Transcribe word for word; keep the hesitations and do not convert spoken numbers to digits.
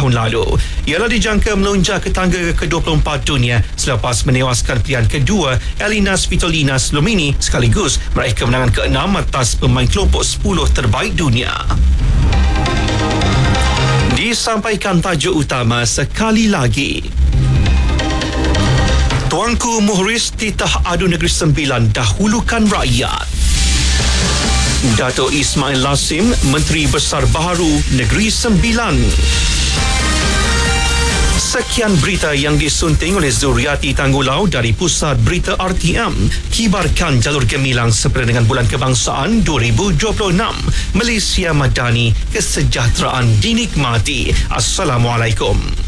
tahun lalu. Ialah dijangka melonjak ke tangga ke dua puluh empat dunia selepas menewaskan pilihan kedua Elina Svitolina sebelum ini, sekaligus meraih kemenangan keenam atas pemain kelompok sepuluh terbaik dunia. Disampaikan tajuk utama sekali lagi. Tuanku Muhriz titah adu Negeri Sembilan dahulukan rakyat. Dato' Ismail Lassim, Menteri Besar Baharu Negeri Sembilan. Sekian berita yang disunting oleh Zuriati Tanggulau dari Pusat Berita R T M. Kibarkan jalur gemilang sempena dengan Bulan Kebangsaan dua ribu dua puluh enam. Malaysia Madani, kesejahteraan dinikmati. Assalamualaikum.